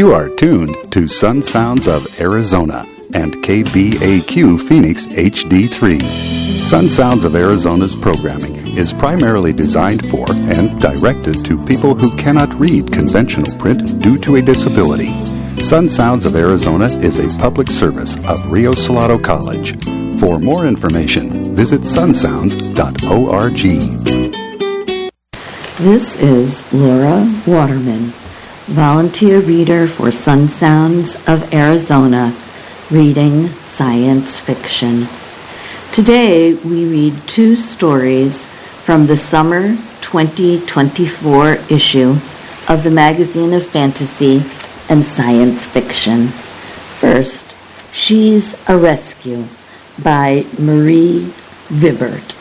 You are tuned to Sun Sounds of Arizona and KBAQ Phoenix HD3. Sun Sounds of Arizona's programming is primarily designed for and directed to people who cannot read conventional print due to a disability. Sun Sounds of Arizona is a public service of Rio Salado College. For more information, visit sunsounds.org. This is Laura Waterman, volunteer reader for Sun Sounds of Arizona, reading science fiction. Today we read two stories from the summer 2024 issue of the Magazine of Fantasy and Science Fiction. First, She's a Rescue by Marie Vibert.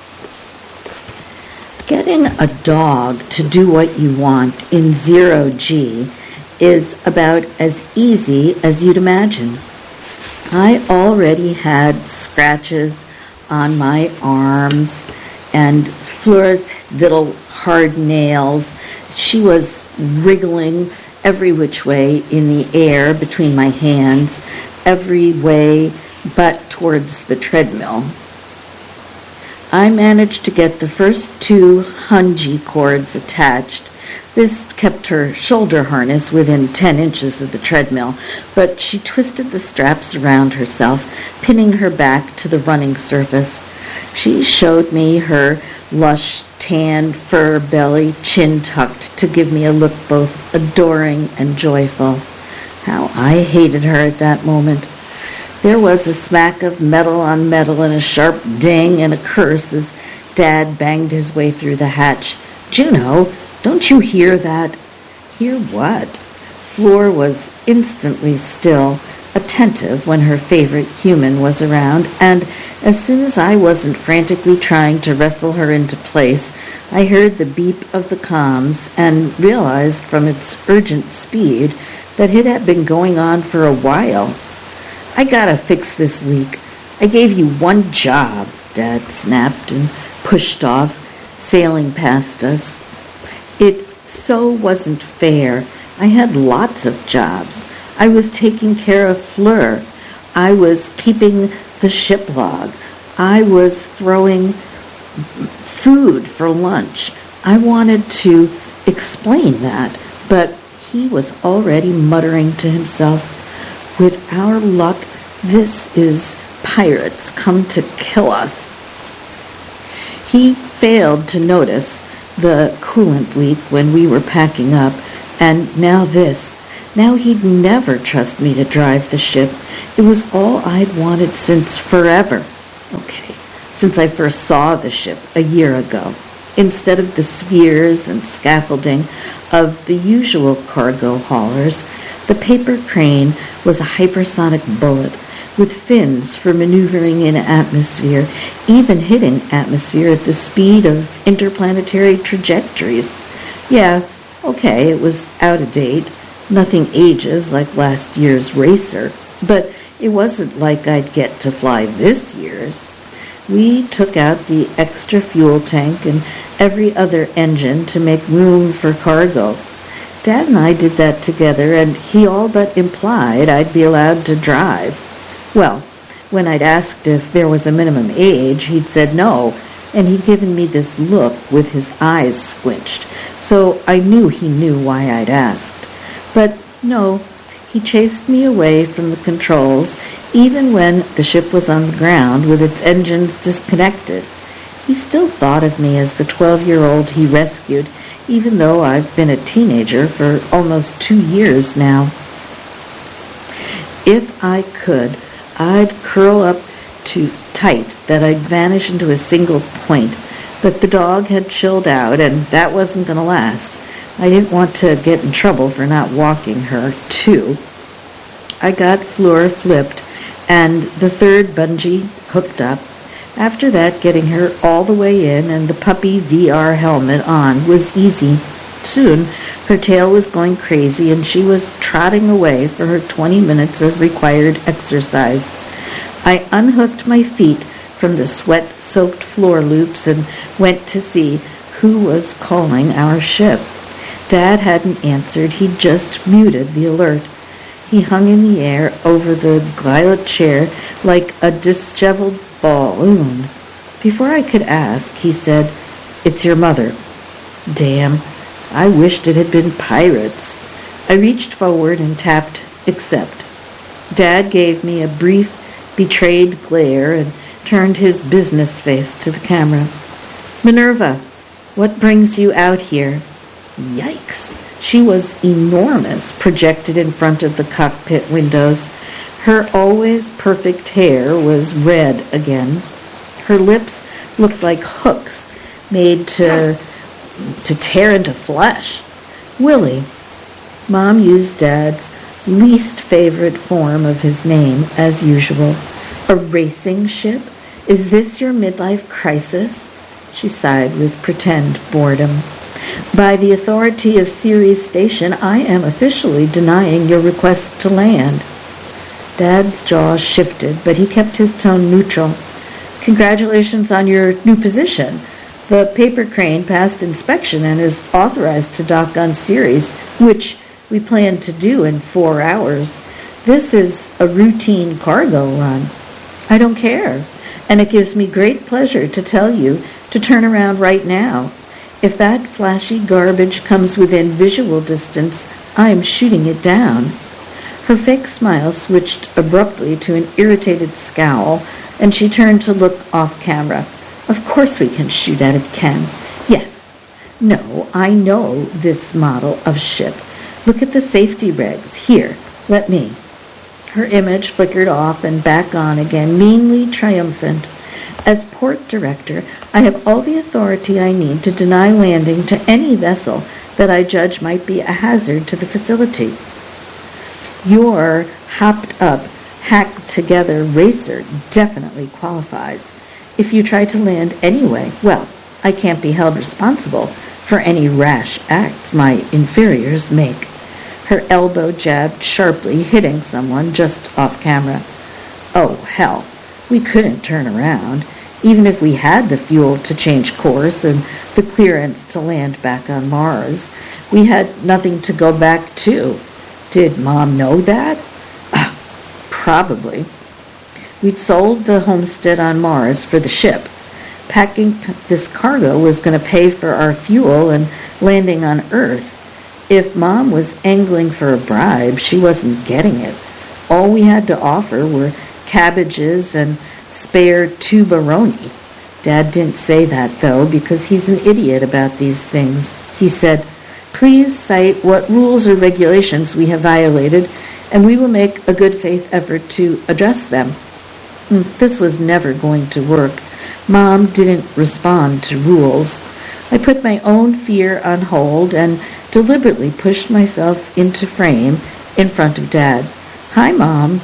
Getting a dog to do what you want in 0G is about as easy as you'd imagine. I already had scratches on my arms and Fleur's little hard nails. She was wriggling every which way in the air between my hands, every way but towards the treadmill. I managed to get the first two bungee cords attached. This kept her shoulder harness within 10 inches of the treadmill, but she twisted the straps around herself, pinning her back to the running surface. She showed me her lush, tan fur belly, chin tucked, to give me a look both adoring and joyful. How I hated her at that moment. There was a smack of metal on metal and a sharp ding and a curse as Dad banged his way through the hatch. "Juno, don't you hear that?" "Hear what?" Fleur was instantly still, attentive when her favorite human was around, and as soon as I wasn't frantically trying to wrestle her into place, I heard the beep of the comms and realized from its urgent speed that it had been going on for a while. "I gotta fix this leak. I gave you one job," Dad snapped and pushed off, sailing past us. It so wasn't fair. I had lots of jobs. I was taking care of Fleur. I was keeping the ship log. I was throwing food for lunch. I wanted to explain that, but he was already muttering to himself, "With our luck, this is pirates come to kill us." He failed to notice the coolant leak when we were packing up, and now this. Now he'd never trust me to drive the ship. It was all I'd wanted since forever. Okay, since I first saw the ship a year ago. Instead of the spheres and scaffolding of the usual cargo haulers, the paper crane was a hypersonic bullet with fins for maneuvering in atmosphere, even hitting atmosphere at the speed of interplanetary trajectories. Yeah, okay, it was out of date. Nothing ages like last year's racer, but it wasn't like I'd get to fly this year's. We took out the extra fuel tank and every other engine to make room for cargo. Dad and I did that together, and he all but implied I'd be allowed to drive. Well, when I'd asked if there was a minimum age, he'd said no, and he'd given me this look with his eyes squinched, so I knew he knew why I'd asked. But no, he chased me away from the controls, even when the ship was on the ground with its engines disconnected. He still thought of me as the 12-year-old he rescued, even though I've been a teenager for almost 2 years now. If I could, I'd curl up too tight that I'd vanish into a single point, but the dog had chilled out, and that wasn't going to last. I didn't want to get in trouble for not walking her, too. I got Fleur flipped and the third bungee hooked up. After that, getting her all the way in and the puppy VR helmet on was easy. Soon, her tail was going crazy and she was trotting away for her 20 minutes of required exercise. I unhooked my feet from the sweat-soaked floor loops and went to see who was calling our ship. Dad hadn't answered. He'd just muted the alert. He hung in the air over the lilac chair like a disheveled balloon. Before I could ask, he said, "It's your mother." Damn, I wished it had been pirates. I reached forward and tapped accept. Dad gave me a brief, betrayed glare and turned his business face to the camera. "Minerva, what brings you out here?" Yikes! She was enormous, projected in front of the cockpit windows. Her always perfect hair was red again. Her lips looked like hooks made to tear into flesh. Willie. Mom used Dad's least favorite form of his name, as usual. "A racing ship? Is this your midlife crisis?" She sighed with pretend boredom. "By the authority of Ceres Station, I am officially denying your request to land." Dad's jaw shifted, but he kept his tone neutral. "Congratulations on your new position. The paper crane passed inspection and is authorized to dock on Ceres, which we plan to do in 4 hours. This is a routine cargo run." "I don't care, and it gives me great pleasure to tell you to turn around right now. If that flashy garbage comes within visual distance, I'm shooting it down." Her fake smile switched abruptly to an irritated scowl, and she turned to look off camera. "Of course we can shoot at it, Ken. Yes. No, I know this model of ship. Look at the safety regs. Here, let me." Her image flickered off and back on again, meanly triumphant. "As port director, I have all the authority I need to deny landing to any vessel that I judge might be a hazard to the facility. Your hopped-up, hacked-together racer definitely qualifies. If you try to land anyway, well, I can't be held responsible for any rash acts my inferiors make." Her elbow jabbed sharply, hitting someone just off camera. "Oh, hell, we couldn't turn around, even if we had the fuel to change course and the clearance to land back on Mars. We had nothing to go back to. Did Mom know that?" "Probably. We'd sold the homestead on Mars for the ship. Packing this cargo was going to pay for our fuel and landing on Earth. If Mom was angling for a bribe, she wasn't getting it. All we had to offer were cabbages and spare tuberoni." Dad didn't say that, though, because he's an idiot about these things. He said, "Please cite what rules or regulations we have violated, and we will make a good faith effort to address them." This was never going to work. Mom didn't respond to rules. I put my own fear on hold and deliberately pushed myself into frame in front of Dad. "Hi, Mom."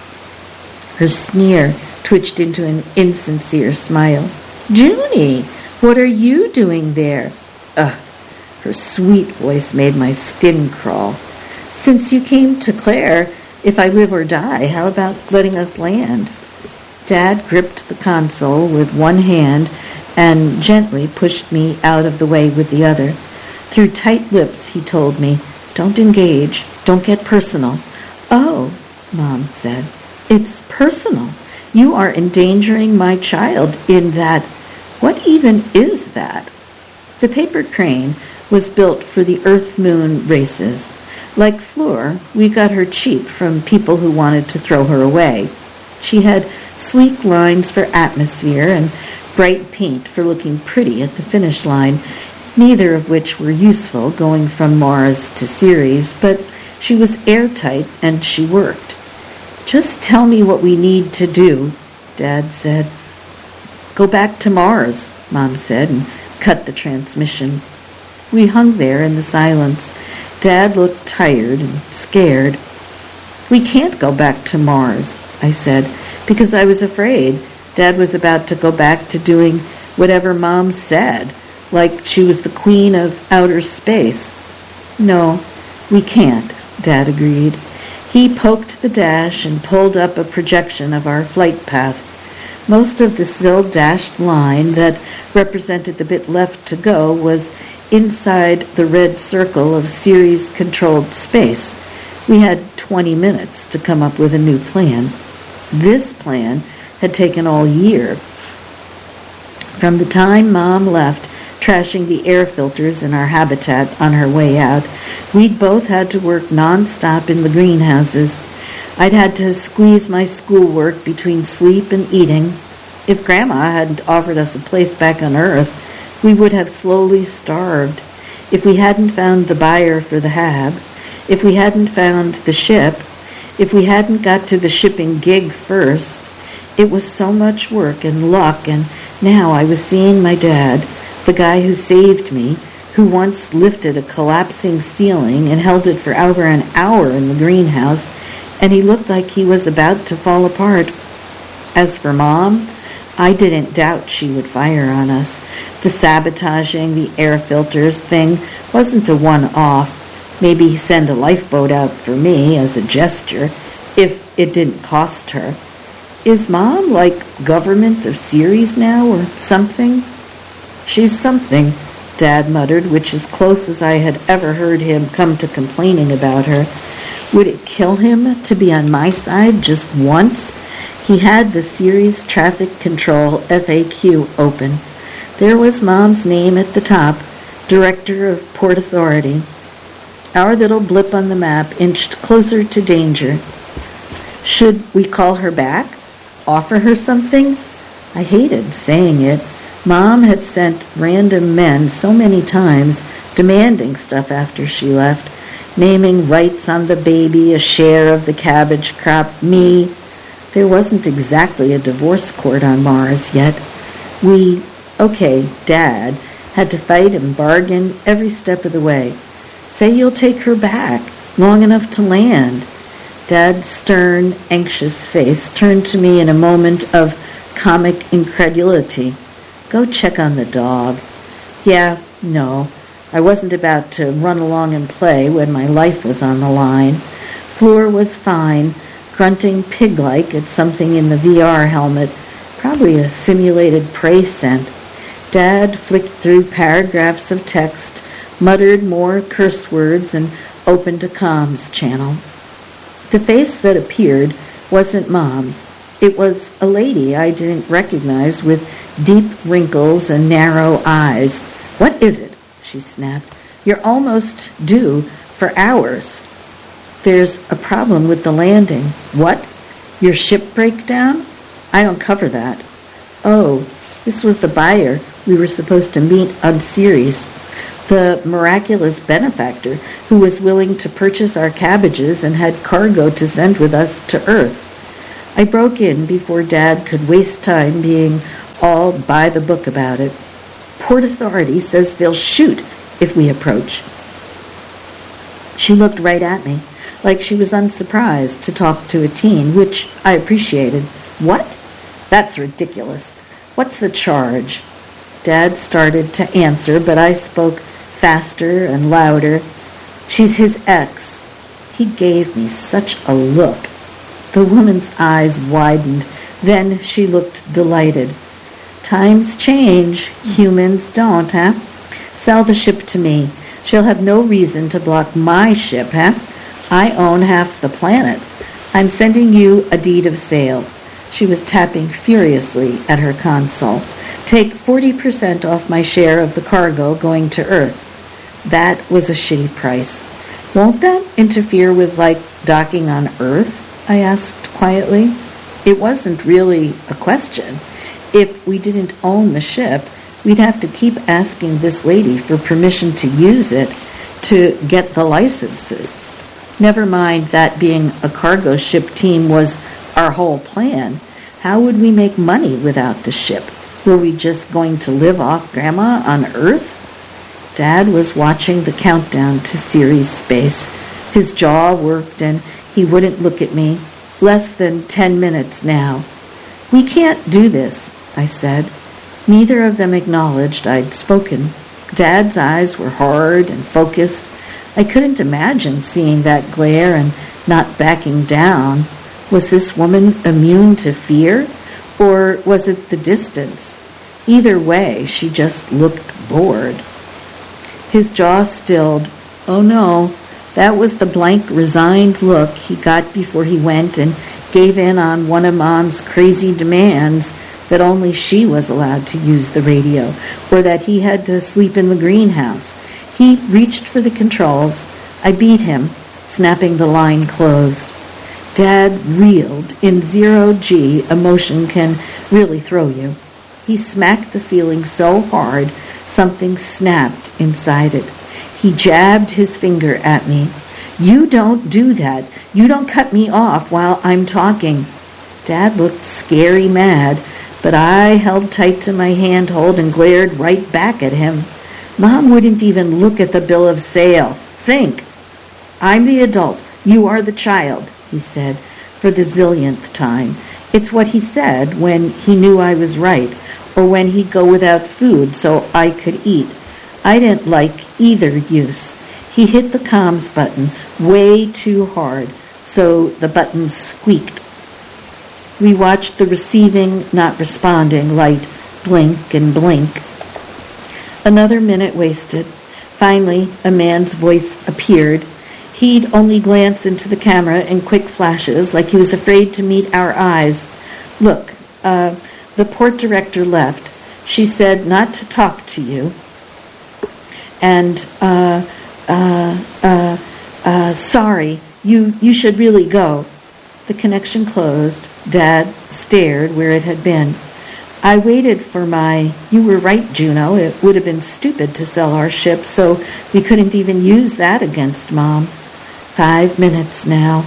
Her sneer twitched into an insincere smile. "Junie, what are you doing there?" Her sweet voice made my skin crawl. "Since you came to Claire, if I live or die, how about letting us land?" Dad gripped the console with one hand and gently pushed me out of the way with the other. Through tight lips, he told me, "Don't engage. Don't get personal." "Oh," Mom said, "it's personal. You are endangering my child in that. What even is that?" The paper crane was built for the Earth-Moon races. Like Fleur, we got her cheap from people who wanted to throw her away. She had sleek lines for atmosphere and bright paint for looking pretty at the finish line, neither of which were useful going from Mars to Ceres, but she was airtight and she worked. "Just tell me what we need to do," Dad said. "Go back to Mars," Mom said, and cut the transmission. We hung there in the silence. Dad looked tired and scared. "We can't go back to Mars," I said, because I was afraid Dad was about to go back to doing whatever Mom said, like she was the queen of outer space. "No, we can't," Dad agreed. He poked the dash and pulled up a projection of our flight path. Most of the still dashed line that represented the bit left to go was inside the red circle of Ceres-controlled space. We had 20 minutes to come up with a new plan. This plan had taken all year. From the time Mom left, trashing the air filters in our habitat on her way out, we'd both had to work non-stop in the greenhouses. I'd had to squeeze my schoolwork between sleep and eating. If Grandma hadn't offered us a place back on Earth, we would have slowly starved. If we hadn't found the buyer for the hab, if we hadn't found the ship, if we hadn't got to the shipping gig first, it was so much work and luck, and now I was seeing my dad, the guy who saved me, who once lifted a collapsing ceiling and held it for over an hour in the greenhouse, and he looked like he was about to fall apart. As for Mom, I didn't doubt she would fire on us. The sabotaging the air filters thing wasn't a one-off. Maybe send a lifeboat out for me as a gesture, if it didn't cost her. Is Mom like government of Ceres now, or something? She's something, Dad muttered, which is close as I had ever heard him come to complaining about her. Would it kill him to be on my side just once? He had the Ceres Traffic Control FAQ open. There was Mom's name at the top, Director of Port Authority. Our little blip on the map inched closer to danger. Should we call her back? Offer her something? I hated saying it. Mom had sent random men so many times demanding stuff after she left, naming rights on the baby, a share of the cabbage crop, me. There wasn't exactly a divorce court on Mars yet. Dad, had to fight and bargain every step of the way. Say you'll take her back, long enough to land. Dad's stern, anxious face turned to me in a moment of comic incredulity. Go check on the dog. Yeah, no, I wasn't about to run along and play when my life was on the line. Fleur was fine, grunting pig-like at something in the VR helmet, probably a simulated prey scent. Dad flicked through paragraphs of text, muttered more curse words, and opened a comms channel. The face that appeared wasn't Mom's. It was a lady I didn't recognize with deep wrinkles and narrow eyes. What is it? She snapped. You're almost due for hours. There's a problem with the landing. What? Your ship breakdown? I don't cover that. Oh, this was the buyer we were supposed to meet on Ceres. The miraculous benefactor who was willing to purchase our cabbages and had cargo to send with us to Earth. I broke in before Dad could waste time being all by the book about it. Port Authority says they'll shoot if we approach. She looked right at me, like she was unsurprised to talk to a teen, which I appreciated. What? That's ridiculous. What's the charge? Dad started to answer, but I spoke faster and louder. She's his ex. He gave me such a look. The woman's eyes widened. Then she looked delighted. Times change. Humans don't, huh? Sell the ship to me. She'll have no reason to block my ship, huh? I own half the planet. I'm sending you a deed of sale. She was tapping furiously at her console. Take 40% off my share of the cargo going to Earth. That was a shitty price. Won't that interfere with, docking on Earth? I asked quietly. It wasn't really a question. If we didn't own the ship, we'd have to keep asking this lady for permission to use it to get the licenses. Never mind that being a cargo ship team was our whole plan. How would we make money without the ship? Were we just going to live off Grandma on Earth? Dad was watching the countdown to Ceres space. His jaw worked and he wouldn't look at me. Less than 10 minutes now. We can't do this, I said. Neither of them acknowledged I'd spoken. Dad's eyes were hard and focused. I couldn't imagine seeing that glare and not backing down. Was this woman immune to fear? Or was it the distance? Either way, she just looked bored. His jaw stilled. Oh no, that was the blank, resigned look he got before he went and gave in on one of Mom's crazy demands that only she was allowed to use the radio, or that he had to sleep in the greenhouse. He reached for the controls. I beat him, snapping the line closed. Dad reeled. In 0G, emotion can really throw you. He smacked the ceiling so hard, something snapped inside it. He jabbed his finger at me. You don't do that. You don't cut me off while I'm talking. Dad looked scary mad, but I held tight to my handhold and glared right back at him. Mom wouldn't even look at the bill of sale. Think. I'm the adult. You are the child, he said, for the zillionth time. It's what he said when he knew I was right, or when he'd go without food so I could eat. I didn't like either use. He hit the comms button way too hard, so the button squeaked. We watched the receiving, not responding light blink and blink. Another minute wasted. Finally, a man's voice appeared. He'd only glance into the camera in quick flashes, like he was afraid to meet our eyes. Look, the port director left. She said not to talk to you. And, sorry, you should really go. The connection closed. Dad stared where it had been. I waited for you were right, Juno. It would have been stupid to sell our ship, so we couldn't even use that against Mom. 5 minutes now.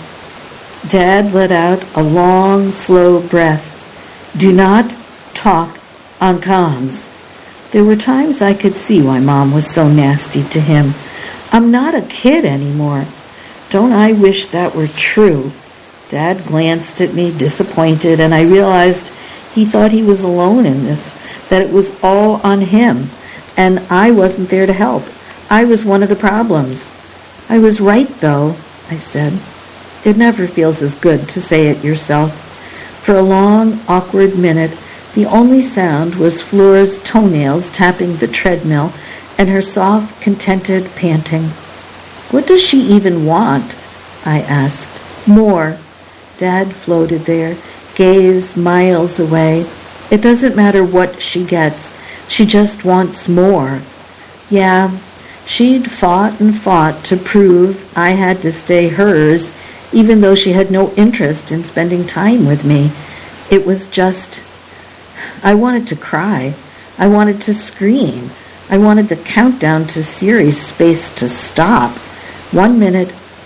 Dad let out a long, slow breath. Do not talk on comms. There were times I could see why Mom was so nasty to him. I'm not a kid anymore. Don't I wish that were true? Dad glanced at me, disappointed, and I realized he thought he was alone in this, that it was all on him, and I wasn't there to help. I was one of the problems. I was right, though, I said. It never feels as good to say it yourself. For a long, awkward minute, the only sound was Flora's toenails tapping the treadmill and her soft, contented panting. What does she even want? I asked. More. Dad floated there, gaze miles away. It doesn't matter what she gets. She just wants more. Yeah, she'd fought and fought to prove I had to stay hers, even though she had no interest in spending time with me. It was just... I wanted to cry. I wanted to scream. I wanted the countdown to Ceres space to stop. 1 minute,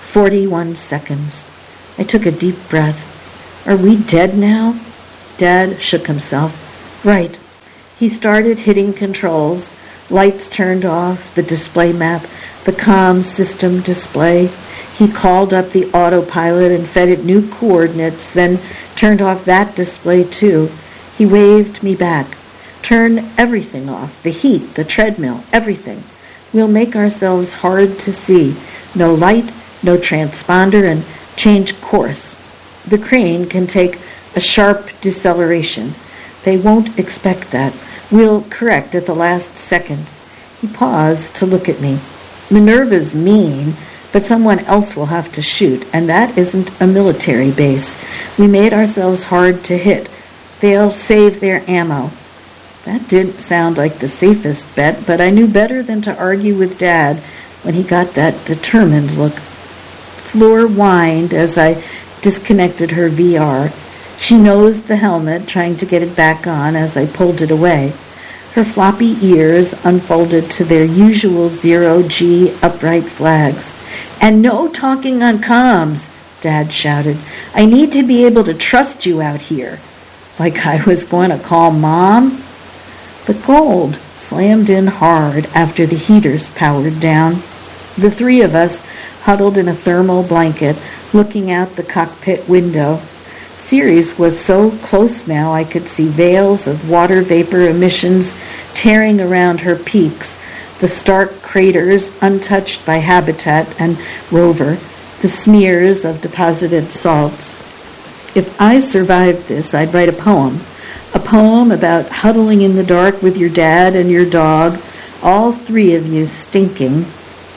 41 seconds. I took a deep breath. Are we dead now? Dad shook himself. Right. He started hitting controls. Lights turned off, the display map, the comm system display. He called up the autopilot and fed it new coordinates, then turned off that display too. He waved me back. Turn everything off, the heat, the treadmill, everything. We'll make ourselves hard to see. No light, no transponder, and change course. The crane can take a sharp deceleration. They won't expect that. We'll correct at the last second. He paused to look at me. Minerva's mean, but someone else will have to shoot, and that isn't a military base. We made ourselves hard to hit. They'll save their ammo. That didn't sound like the safest bet, but I knew better than to argue with Dad when he got that determined look. Fleur whined as I disconnected her VR. She nosed the helmet, trying to get it back on as I pulled it away. Her floppy ears unfolded to their usual 0G upright flags. And no talking on comms, Dad shouted. I need to be able to trust you out here. Like I was going to call Mom? The cold slammed in hard after the heaters powered down. The three of us huddled in a thermal blanket, looking out the cockpit window. Ceres was so close now I could see veils of water vapor emissions tearing around her peaks, the stark craters untouched by habitat and rover, the smears of deposited salts. If I survived this, I'd write a poem about huddling in the dark with your dad and your dog, all three of you stinking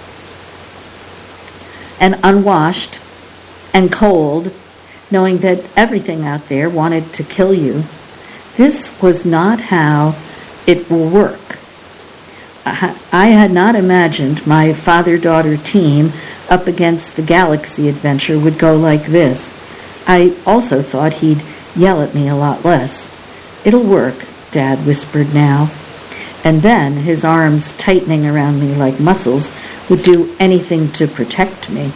and unwashed and cold, knowing that everything out there wanted to kill you. This was not how it will work. I had not imagined my father-daughter team up against the galaxy adventure would go like this. I also thought he'd yell at me a lot less. "It'll work," Dad whispered now. And then, his arms tightening around me like muscles, would do anything to protect me.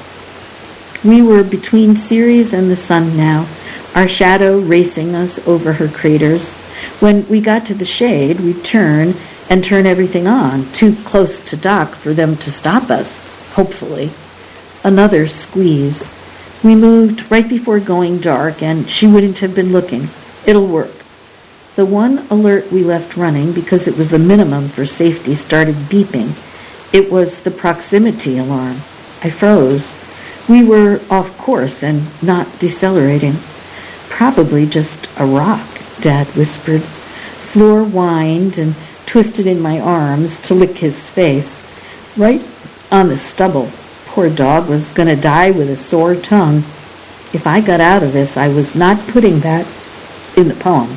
We were between Ceres and the sun now, our shadow racing us over her craters. When we got to the shade, we'd turn everything on, too close to Doc for them to stop us, hopefully. Another squeeze. We moved right before going dark, and she wouldn't have been looking. "It'll work." The one alert we left running, because it was the minimum for safety, started beeping. It was the proximity alarm. I froze. We were off course and not decelerating. "Probably just a rock," Dad whispered. Floor whined and twisted in my arms to lick his face. Right on the stubble. Poor dog was going to die with a sore tongue. If I got out of this, I was not putting that in the poem.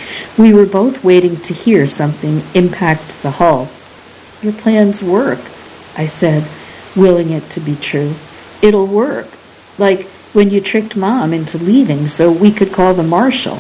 We were both waiting to hear something impact the hull. "Your plans work," I said, willing it to be true. "It'll work, like when you tricked Mom into leaving so we could call the marshal."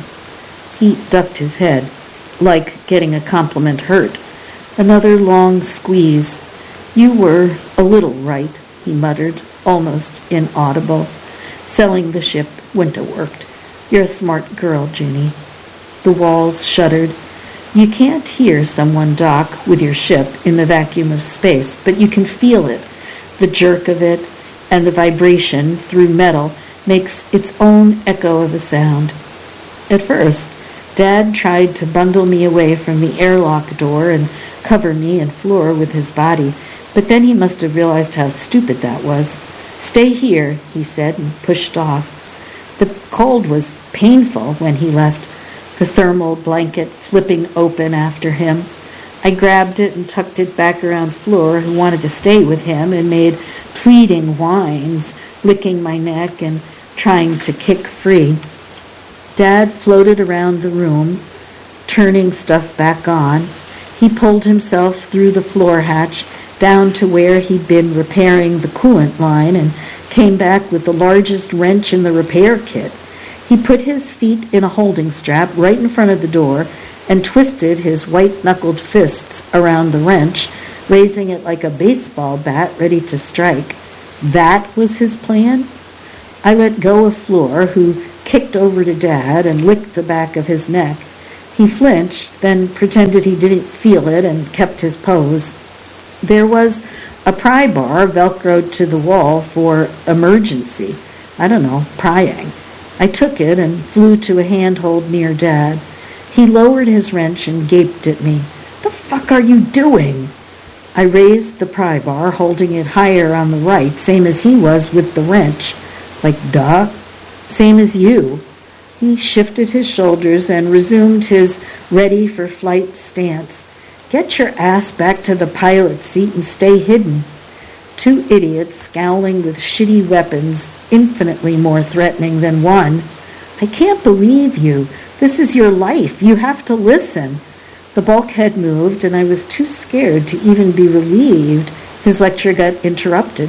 He ducked his head, like getting a compliment hurt. Another long squeeze. "You were a little right," he muttered, almost inaudible. "Selling the ship wouldn't have worked. You're a smart girl, Junie." The walls shuddered. You can't hear someone dock with your ship in the vacuum of space, but you can feel it. The jerk of it and the vibration through metal makes its own echo of a sound. At first, Dad tried to bundle me away from the airlock door and cover me and floor with his body, but then he must have realized how stupid that was. "Stay here," he said, and pushed off. The cold was painful when he left, the thermal blanket flipping open after him. I grabbed it and tucked it back around Fleur, who wanted to stay with him, and made pleading whines, licking my neck and trying to kick free. Dad floated around the room, turning stuff back on. He pulled himself through the floor hatch down to where he'd been repairing the coolant line and came back with the largest wrench in the repair kit. He put his feet in a holding strap right in front of the door and twisted his white-knuckled fists around the wrench, raising it like a baseball bat ready to strike. That was his plan? I let go of Fleur, who kicked over to Dad and licked the back of his neck. He flinched, then pretended he didn't feel it and kept his pose. There was a pry bar velcroed to the wall for emergency. I don't know, prying. I took it and flew to a handhold near Dad. He lowered his wrench and gaped at me. "The fuck are you doing?" I raised the pry bar, holding it higher on the right, same as he was with the wrench. Like, duh. Same as you. He shifted his shoulders and resumed his ready-for-flight stance. "Get your ass back to the pilot seat and stay hidden." Two idiots scowling with shitty weapons, infinitely more threatening than one. "I can't believe you. This is your life. You have to listen." The bulkhead moved, and I was too scared to even be relieved his lecture got interrupted.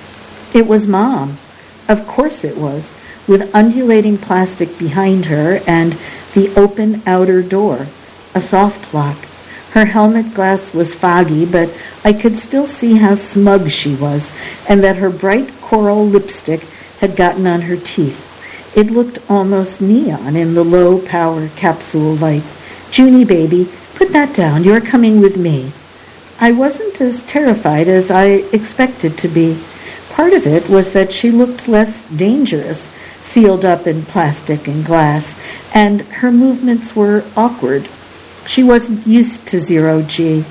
It was Mom. Of course it was, with undulating plastic behind her and the open outer door, a soft lock. Her helmet glass was foggy, but I could still see how smug she was, and that her bright coral lipstick had gotten on her teeth. It looked almost neon in the low-power capsule light. "Junie, baby, put that down. You're coming with me." I wasn't as terrified as I expected to be. Part of it was that she looked less dangerous, sealed up in plastic and glass, and her movements were awkward. She wasn't used to zero-G.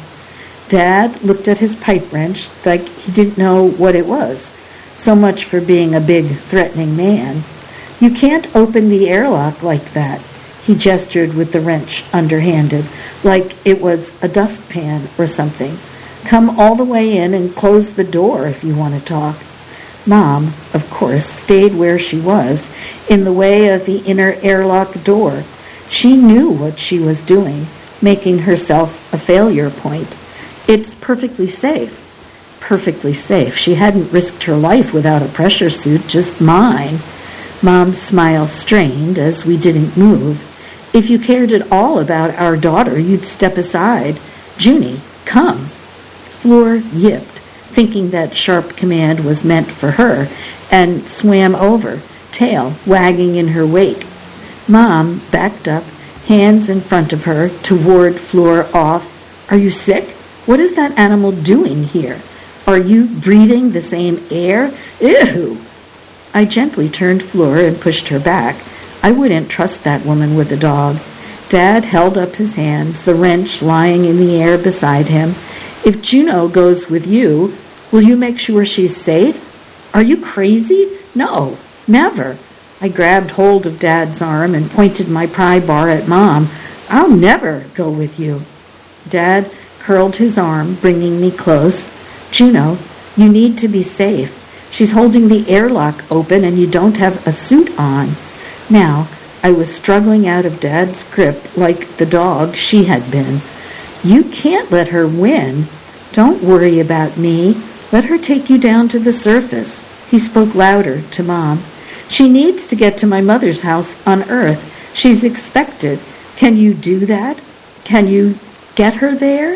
Dad looked at his pipe wrench like he didn't know what it was. So much for being a big, threatening man. "You can't open the airlock like that." He gestured with the wrench underhanded, like it was a dustpan or something. Come all the way in and close the door if you want to talk. Mom, of course, stayed where she was, in the way of the inner airlock door. She knew what she was doing, making herself a failure point. It's perfectly safe. Perfectly safe. She hadn't risked her life without a pressure suit, just mine. Mom's smile strained as we didn't move. If you cared at all about our daughter, you'd step aside. Junie, come. Fleur yipped, thinking that sharp command was meant for her, and swam over, tail wagging in her wake. Mom backed up, hands in front of her, to ward Fleur off. Are you sick? What is that animal doing here? Are you breathing the same air? Ew! I gently turned Fleur and pushed her back. I wouldn't trust that woman with a dog. Dad held up his hands, the wrench lying in the air beside him. If Juno goes with you, will you make sure she's safe? Are you crazy? No, never. I grabbed hold of Dad's arm and pointed my pry bar at Mom. I'll never go with you. Dad curled his arm, bringing me close. Juno, you need to be safe. She's holding the airlock open and you don't have a suit on. Now, I was struggling out of Dad's grip like the dog she had been. You can't let her win. Don't worry about me. Let her take you down to the surface. He spoke louder to Mom. She needs to get to my mother's house on Earth. She's expected. Can you do that? Can you get her there?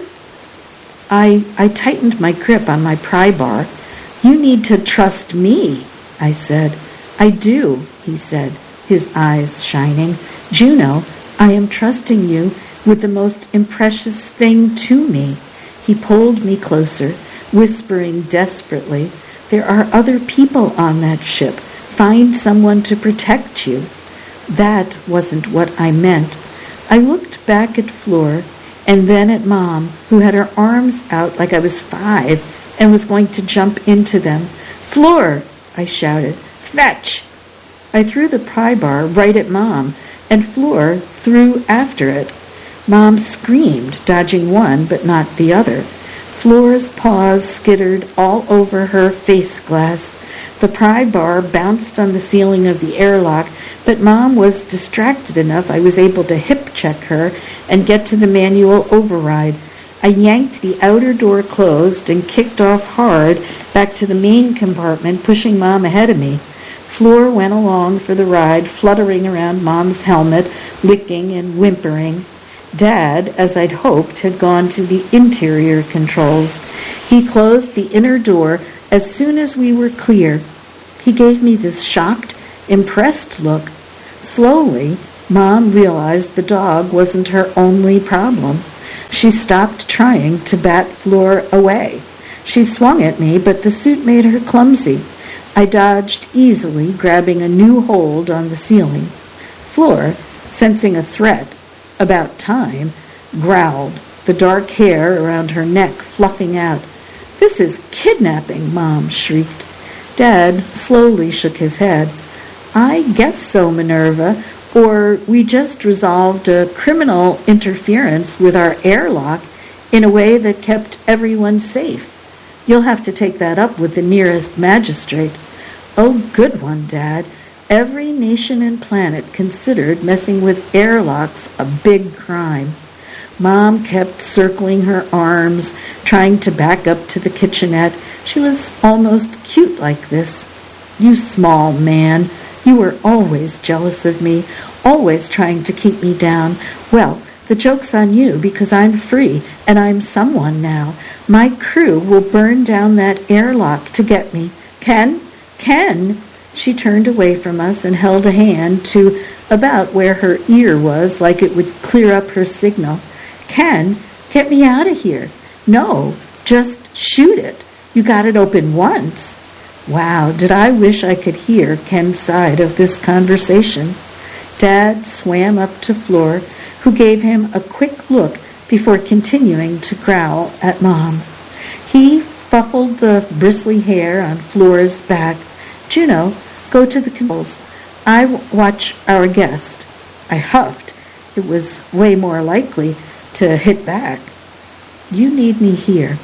I tightened my grip on my pry bar. You need to trust me, I said. I do, he said, his eyes shining. Juno, I am trusting you with the most precious thing to me. He pulled me closer, whispering desperately, there are other people on that ship. Find someone to protect you. That wasn't what I meant. I looked back at Fleur and then at Mom, who had her arms out like I was 5 and was going to jump into them. Fleur, I shouted, fetch! I threw the pry bar right at Mom, and Fleur threw after it. Mom screamed, dodging one but not the other. Fleur's paws skittered all over her face glass. The pry bar bounced on the ceiling of the airlock, but Mom was distracted enough I was able to hip-check her and get to the manual override. I yanked the outer door closed and kicked off hard back to the main compartment, pushing Mom ahead of me. Fleur went along for the ride, fluttering around Mom's helmet, licking and whimpering. Dad, as I'd hoped, had gone to the interior controls. He closed the inner door as soon as we were clear. He gave me this shocked, impressed look. Slowly, Mom realized the dog wasn't her only problem. She stopped trying to bat Fleur away. She swung at me, but the suit made her clumsy. I dodged easily, grabbing a new hold on the ceiling. Fleur, sensing a threat, about time, growled, the dark hair around her neck fluffing out. This is kidnapping, Mom shrieked. Dad slowly shook his head. I guess so, Minerva, or we just resolved a criminal interference with our airlock in a way that kept everyone safe. You'll have to take that up with the nearest magistrate. Oh, good one, Dad. Every nation and planet considered messing with airlocks a big crime. Mom kept circling her arms, trying to back up to the kitchenette. She was almost cute like this. You small man, you were always jealous of me, always trying to keep me down. Well, the joke's on you because I'm free and I'm someone now. My crew will burn down that airlock to get me. Ken? She turned away from us and held a hand to about where her ear was, like it would clear up her signal. Ken, get me out of here. No, just shoot it. You got it open once. Wow, did I wish I could hear Ken's side of this conversation. Dad swam up to Fleur, who gave him a quick look before continuing to growl at Mom. He fuffled the bristly hair on Fleur's back. Juno, go to the controls. I watch our guest. I huffed. It was way more likely to hit back. You need me here.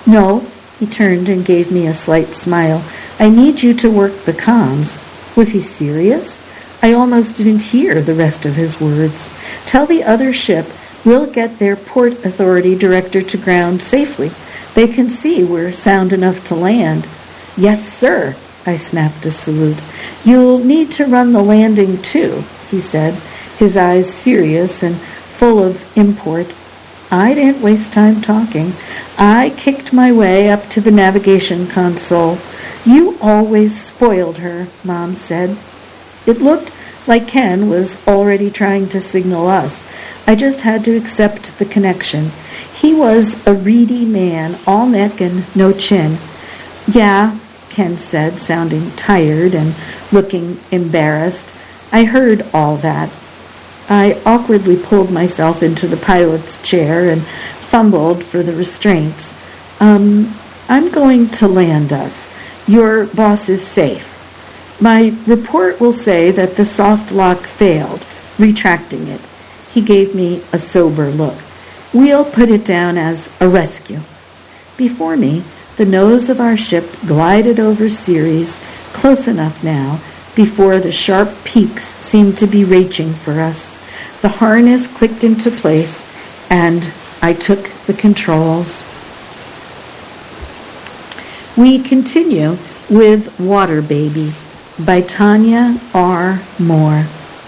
No, he turned and gave me a slight smile. I need you to work the comms. Was he serious? I almost didn't hear the rest of his words. Tell the other ship we'll get their Port Authority director to ground safely. They can see we're sound enough to land. Yes, sir, I snapped a salute. You'll need to run the landing, too, he said, his eyes serious and full of import. I didn't waste time talking. I kicked my way up to the navigation console. You always spoiled her, Mom said. It looked like Ken was already trying to signal us. I just had to accept the connection. He was a reedy man, all neck and no chin. Yeah, Ken said, sounding tired and looking embarrassed. I heard all that. I awkwardly pulled myself into the pilot's chair and fumbled for the restraints. I'm going to land us. Your boss is safe. My report will say that the soft lock failed, retracting it. He gave me a sober look. We'll put it down as a rescue. Before me, the nose of our ship glided over Ceres, close enough now, before the sharp peaks seemed to be reaching for us. The harness clicked into place, and I took the controls. We continue with Water Baby by Tanya R. Moore.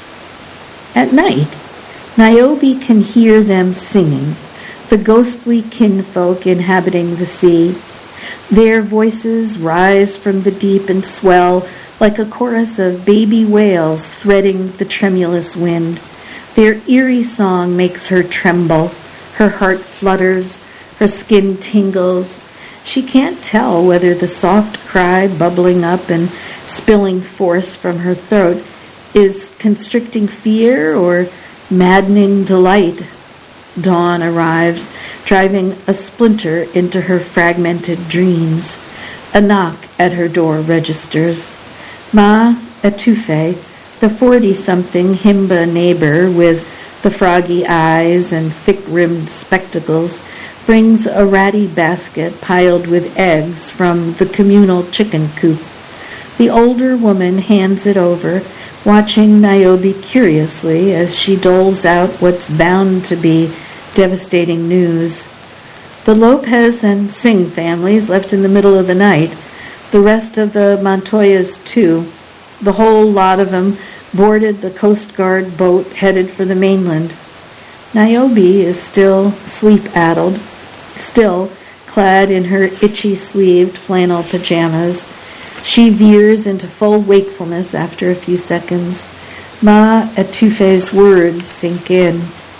At night, Niobe can hear them singing, the ghostly kinfolk inhabiting the sea. Their voices rise from the deep and swell like a chorus of baby whales threading the tremulous wind. Their eerie song makes her tremble. Her heart flutters. Her skin tingles. She can't tell whether the soft cry bubbling up and spilling force from her throat is constricting fear or maddening delight. Dawn arrives, driving a splinter into her fragmented dreams. A knock at her door registers. Ma Etufe, the 40-something Himba neighbor with the froggy eyes and thick-rimmed spectacles, brings a ratty basket piled with eggs from the communal chicken coop. The older woman hands it over, watching Niobe curiously as she doles out what's bound to be devastating news. The Lopez and Singh families left in the middle of the night. The rest of the Montoyas, too. The whole lot of them boarded the Coast Guard boat headed for the mainland. Niobe is still sleep-addled, still clad in her itchy-sleeved flannel pajamas. She veers into full wakefulness after a few seconds. Ma Etufe's words sink in.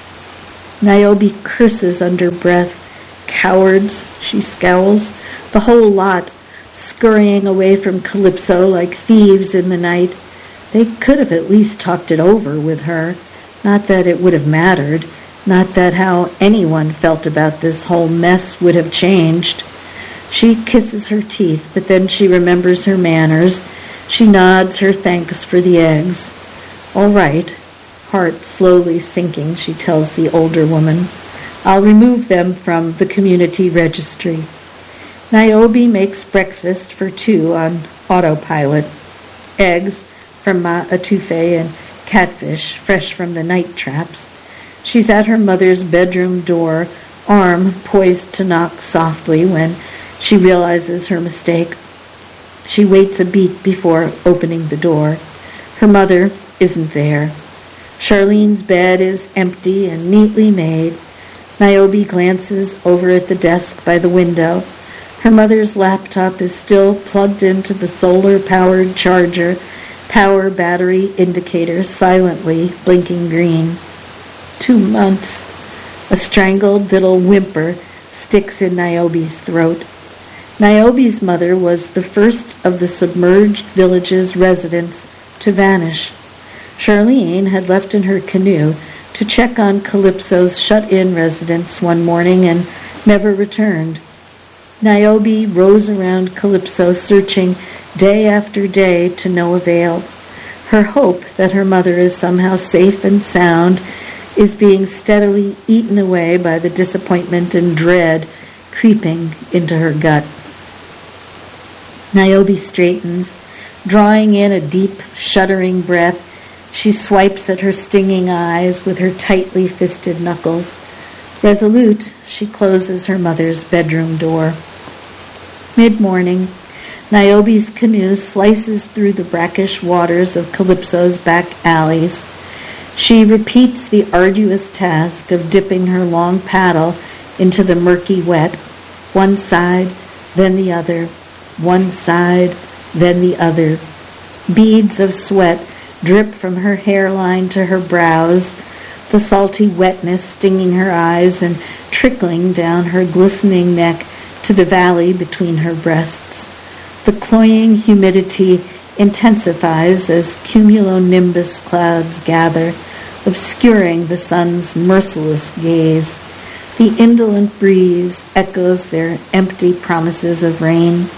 Niobe curses under breath. Cowards, she scowls. The whole lot, scurrying away from Calypso like thieves in the night. They could have at least talked it over with her. Not that it would have mattered. Not that how anyone felt about this whole mess would have changed. She kisses her teeth, but then she remembers her manners. She nods her thanks for the eggs. All right. Heart slowly sinking, she tells the older woman. I'll remove them from the community registry. Niobe makes breakfast for two on autopilot. Eggs from Ma Etufe and catfish fresh from the night traps. She's at her mother's bedroom door, arm poised to knock softly when she realizes her mistake. She waits a beat before opening the door. Her mother isn't there. Charlene's bed is empty and neatly made. Niobe glances over at the desk by the window. Her mother's laptop is still plugged into the solar-powered charger, power battery indicator silently blinking green. 2 months. A strangled little whimper sticks in Niobe's throat. Niobe's mother was the first of the submerged village's residents to vanish. Charlene had left in her canoe to check on Calypso's shut-in residence one morning and never returned. Niobe rows around Calypso, searching day after day to no avail. Her hope that her mother is somehow safe and sound is being steadily eaten away by the disappointment and dread creeping into her gut. Niobe straightens, drawing in a deep, shuddering breath. She swipes at her stinging eyes with her tightly fisted knuckles. Resolute, she closes her mother's bedroom door. Mid-morning, Niobe's canoe slices through the brackish waters of Calypso's back alleys. She repeats the arduous task of dipping her long paddle into the murky wet, one side, then the other, one side, then the other. Beads of sweat drip from her hairline to her brows, the salty wetness stinging her eyes and trickling down her glistening neck to the valley between her breasts. The cloying humidity intensifies as cumulonimbus clouds gather, obscuring the sun's merciless gaze. The indolent breeze echoes their empty promises of rain.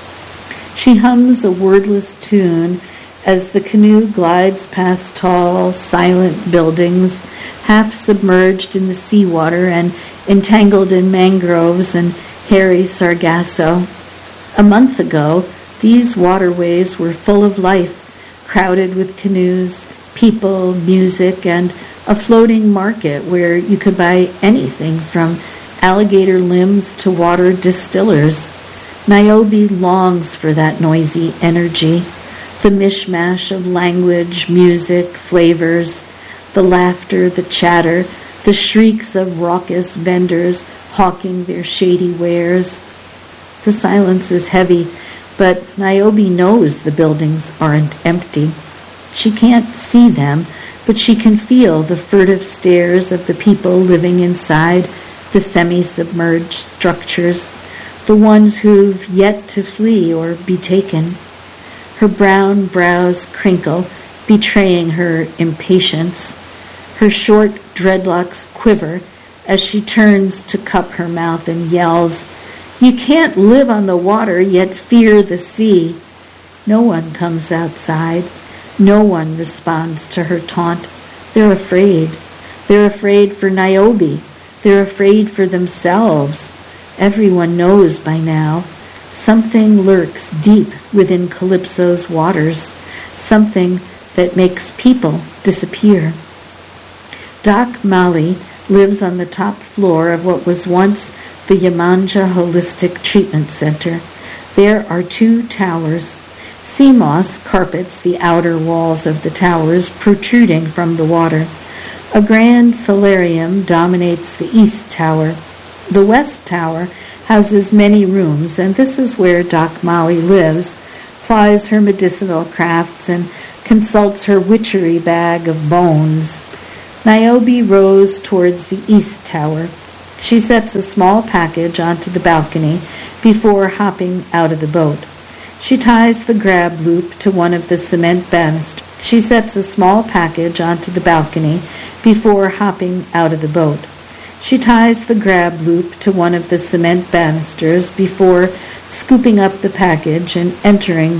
She hums a wordless tune as the canoe glides past tall, silent buildings, half submerged in the seawater and entangled in mangroves and hairy sargasso. A month ago, these waterways were full of life, crowded with canoes, people, music, and a floating market where you could buy anything from alligator limbs to water distillers. Niobe longs for that noisy energy, the mishmash of language, music, flavors, the laughter, the chatter, the shrieks of raucous vendors hawking their shady wares. The silence is heavy, but Niobe knows the buildings aren't empty. She can't see them, but she can feel the furtive stares of the people living inside the semi-submerged structures, the ones who've yet to flee or be taken. Her brown brows crinkle, betraying her impatience. Her short dreadlocks quiver as she turns to cup her mouth and yells, "You can't live on the water yet fear the sea." No one comes outside. No one responds to her taunt. They're afraid. They're afraid for Niobe. They're afraid for themselves. Everyone knows by now. Something lurks deep within Calypso's waters. Something that makes people disappear. Doc Mali lives on the top floor of what was once the Yamanja Holistic Treatment Center. There are 2 towers. Sea moss carpets the outer walls of the towers, protruding from the water. A grand solarium dominates the east tower. The west tower houses many rooms, and this is where Doc Mali lives, plies her medicinal crafts, and consults her witchery bag of bones. Niobe rows towards the east tower. She sets a small package onto the balcony before hopping out of the boat. She ties the grab loop to one of the cement banisters. She sets a small package onto the balcony before hopping out of the boat. She ties the grab loop to one of the cement banisters before scooping up the package and entering